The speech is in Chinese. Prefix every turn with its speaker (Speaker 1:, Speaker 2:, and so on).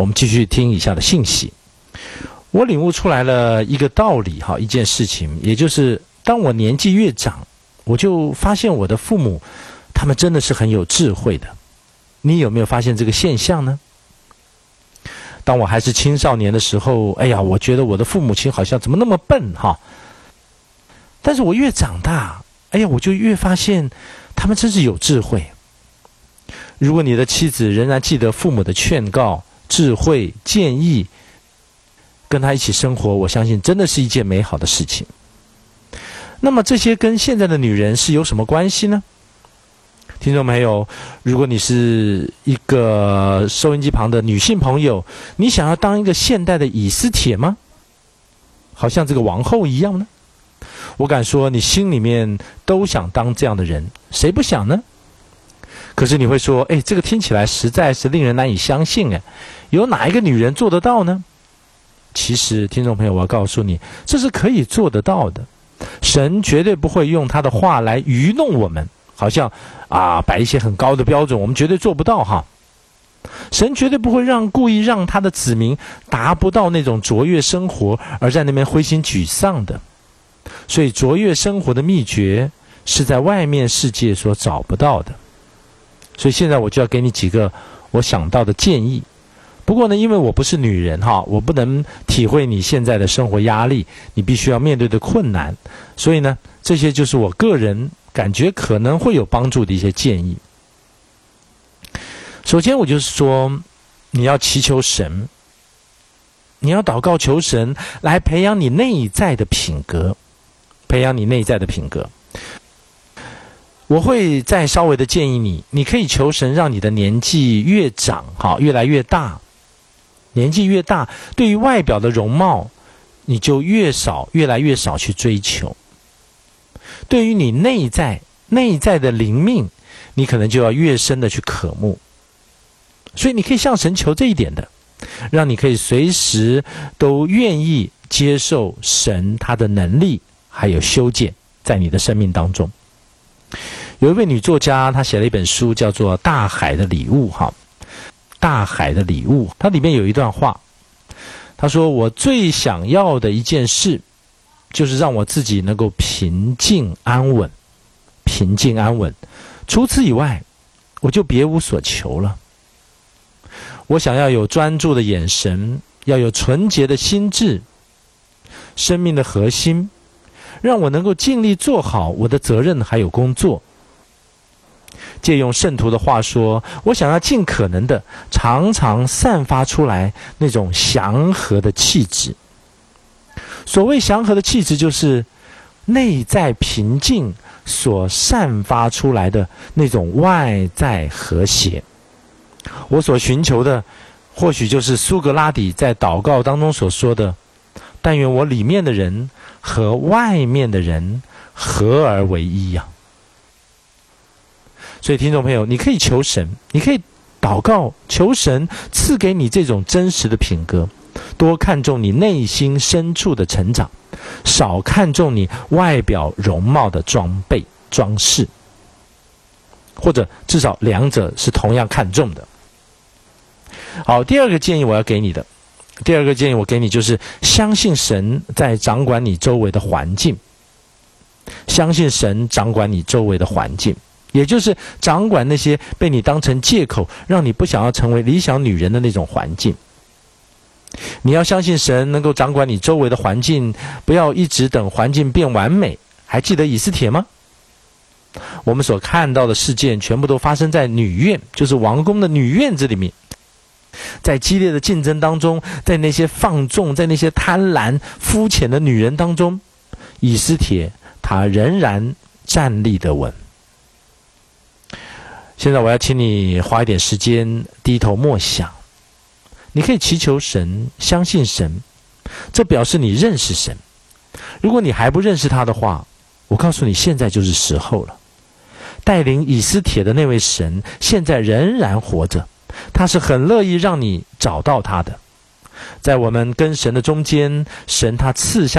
Speaker 1: 我们继续听以下的信息。我领悟出来了一个道理，一件事情，也就是当我年纪越长，我就发现我的父母他们真的是很有智慧的。你有没有发现这个现象呢？当我还是青少年的时候，我觉得我的父母亲好像怎么那么笨但是我越长大，我就越发现他们真是有智慧。如果你的妻子仍然记得父母的劝告、智慧、建议，跟他一起生活，我相信真的是一件美好的事情。那么这些跟现在的女人是有什么关系呢？听众朋友，如果你是一个收音机旁的女性朋友，你想要当一个现代的以斯帖吗？好像这个王后一样呢？我敢说你心里面都想当这样的人，谁不想呢？可是你会说，这个听起来实在是令人难以相信，有哪一个女人做得到呢？其实听众朋友，我要告诉你，这是可以做得到的。神绝对不会用他的话来愚弄我们，好像摆一些很高的标准，我们绝对做不到神绝对不会故意让他的子民达不到那种卓越生活，而在那边灰心沮丧的。所以卓越生活的秘诀是在外面世界所找不到的。所以现在我就要给你几个我想到的建议。不过呢，因为我不是女人我不能体会你现在的生活压力，你必须要面对的困难。所以呢，这些就是我个人感觉可能会有帮助的一些建议。首先我就是说，你要祈求神，你要祷告求神来培养你内在的品格，培养你内在的品格。我会再稍微的建议你，你可以求神让你的年纪越长越来越大，年纪越大，对于外表的容貌你就越来越少去追求。对于你内在的灵命，你可能就要越深的去渴慕。所以你可以向神求这一点的，让你可以随时都愿意接受神他的能力还有修剪在你的生命当中。有一位女作家，她写了一本书叫做《大海的礼物》大海的礼物，它里面有一段话，她说，我最想要的一件事就是让我自己能够平静安稳，平静安稳，除此以外我就别无所求了。我想要有专注的眼神，要有纯洁的心智，生命的核心，让我能够尽力做好我的责任还有工作。借用圣徒的话说，我想要尽可能的常常散发出来那种祥和的气质。所谓祥和的气质，就是内在平静所散发出来的那种外在和谐。我所寻求的或许就是苏格拉底在祷告当中所说的，但愿我里面的人和外面的人合而为一所以听众朋友，你可以求神，你可以祷告求神赐给你这种真实的品格，多看重你内心深处的成长，少看重你外表容貌的装备装饰，或者至少两者是同样看重的。好，第二个建议我给你就是相信神在掌管你周围的环境，相信神掌管你周围的环境，也就是掌管那些被你当成借口让你不想要成为理想女人的那种环境。你要相信神能够掌管你周围的环境，不要一直等环境变完美。还记得以斯帖吗？我们所看到的事件全部都发生在女院，就是王宫的女院子里面。在激烈的竞争当中，在那些放纵，在那些贪婪肤浅的女人当中，以斯帖她仍然站立得稳。现在我要请你花一点时间低头默想，你可以祈求神，相信神，这表示你认识神。如果你还不认识他的话，我告诉你，现在就是时候了。带领以斯帖的那位神现在仍然活着，他是很乐意让你找到他的。在我们跟神的中间，神他赐下